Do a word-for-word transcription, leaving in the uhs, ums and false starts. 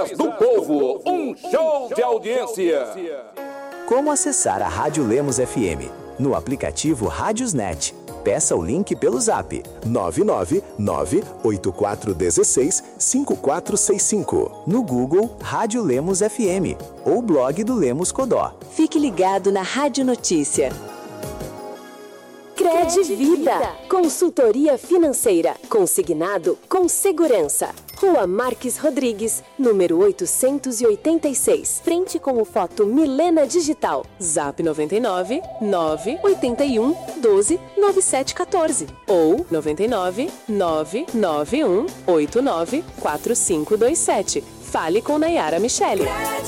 Vozes do Povo, um show de audiência. Como acessar a Rádio Lemos F M? No aplicativo Rádiosnet. Peça o link pelo zap nove nove nove oito quatro um seis cinco quatro seis cinco. No Google, Rádio Lemos F M ou blog do Lemos Codó. Fique ligado na Rádio Notícia. Cred Vida, consultoria financeira, consignado com segurança. Rua Marques Rodrigues, número oitocentos e oitenta e seis, frente com o Foto Milena Digital. Zap noventa e nove nove oito um doze nove sete um quatro ou noventa e nove nove nove um oito nove quatro cinco dois sete. Fale com Nayara Michele.